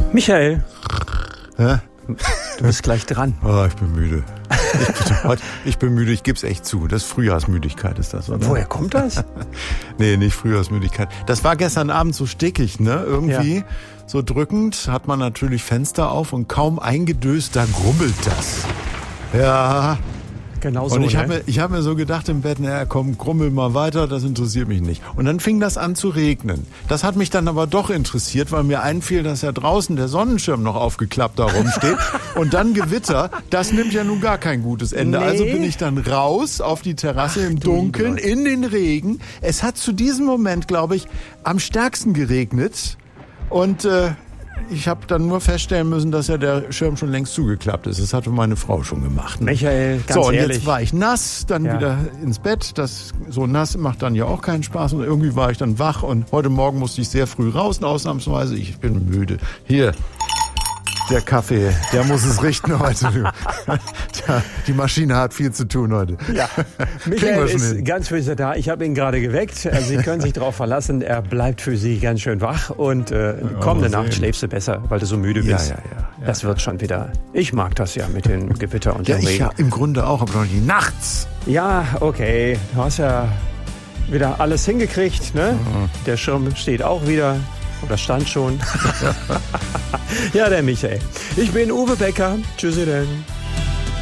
Michael, Hä? du bist gleich dran. Oh, ich bin müde. Ich bin müde, ich geb's echt zu. Das ist Frühjahrsmüdigkeit, ist das, oder? Woher kommt das? Nee, nicht Frühjahrsmüdigkeit. Das war gestern Abend so stickig, ne? Irgendwie Ja. so drückend, hat man natürlich Fenster auf und kaum eingedöst, da grummelt das. Ja. Genau so, Und ich ne? hab mir so gedacht im Bett, naja, komm, grummel mal weiter, das interessiert mich nicht. Und dann fing das an zu regnen. Das hat mich dann aber doch interessiert, weil mir einfiel, dass ja draußen der Sonnenschirm noch aufgeklappt da rumsteht. Und dann Gewitter, das nimmt ja nun gar kein gutes Ende. Nee. Also bin ich dann raus auf die Terrasse im Dunkeln, in den Regen. Es hat zu diesem Moment, glaube ich, am stärksten geregnet. Und ich habe dann nur feststellen müssen, dass ja der Schirm schon längst zugeklappt ist. Das hatte meine Frau schon gemacht. Ne? Michael, ganz so, und ehrlich. jetzt war ich nass, dann wieder ins Bett. Das so nass macht dann ja auch keinen Spaß. Und irgendwie war ich dann wach. Und heute Morgen musste ich sehr früh raus, ausnahmsweise. Ich bin müde. Hier, der Kaffee, der muss es richten heute. Die Maschine hat viel zu tun heute. Ja, Kriegen Michael wir schon ist hin. ganz für Sie da. Ich habe ihn gerade geweckt. Also Sie können sich darauf verlassen, er bleibt für Sie ganz schön wach. Und kommende mal Nacht sehen. schläfst du besser, weil du so müde Ja, bist. ja. Das wird schon wieder. Ich mag das ja mit dem Gewitter und Ja, dem ich Regen. ja im Grunde auch, aber noch nicht nachts. Ja, okay. Du hast ja wieder alles hingekriegt, ne? Der Schirm steht auch wieder. Oder stand schon. Ja, der Michael. Ich bin Uwe Becker. Tschüssi denn.